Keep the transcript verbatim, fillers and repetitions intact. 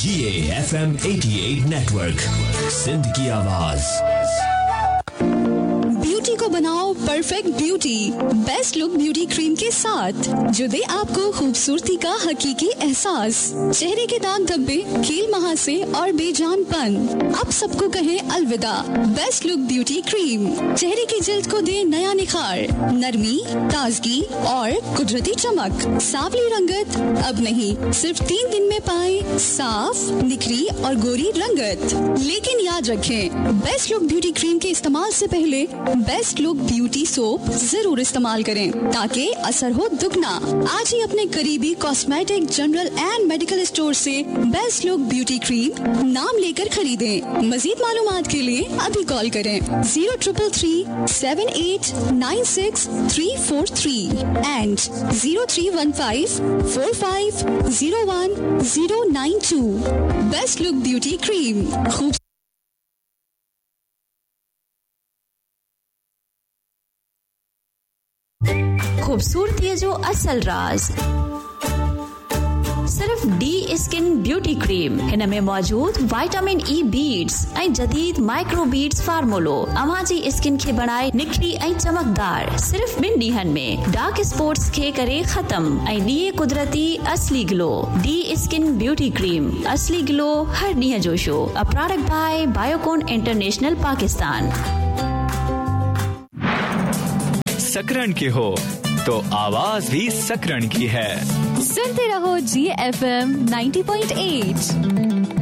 ये F M अठासी network, Sindh की आवाज। ब्यूटी को बनाओ perfect beauty best look beauty cream के साथ, जो दे आपको खूबसूरती का हकीकी एहसास। चेहरे के दाग धब्बे, कील महासे और बेजानपन, अब सबको कहे अलविदा। बेस्ट लुक ब्यूटी क्रीम चेहरे की जिल्द को दे नया निखार, नरमी, ताजगी और कुदरती चमक। सांवली रंगत अब नहीं, सिर्फ तीन दिन में पाए साफ, निखरी और गोरी रंगत। लेकिन याद रखें, बेस्ट लुक ब्यूटी क्रीम के इस्तेमाल से पहले बेस्ट लुक ब्यूटी सोप जरूर इस्तेमाल करें, ताकि असर हो दुगना। आज ही अपने करीबी cosmetic, general and medical store से बेस्ट लुक ब्यूटी क्रीम नाम लेकर खरीदें। मजीद मालूमात के लिए अभी कॉल करें zero triple three seven eight nine six three four three and zero three one five four five zero one zero nine to. Best look beauty cream. खूब खूबसूरती जो असल राज सिर्फ डी स्किन ब्यूटी क्रीम। हिन में मौजूद vitamin E beads ऐं जदीद माइक्रो बीड्स फार्मूलो अवां जी स्किन खे बनाए निखरी ऐं चमकदार। सिर्फ ॿिनि ॾींहनि में डार्क स्पॉट्स खे करे खत्म ऐं ॾिए कुदरती असली glow. D skin beauty cream, असली ग्लो हर ॾींहं जो show. A product bye Biocon international Pakistan. सकरण के हो तो आवाज भी सकरण की है। सुनते रहो जी F M ninety point eight.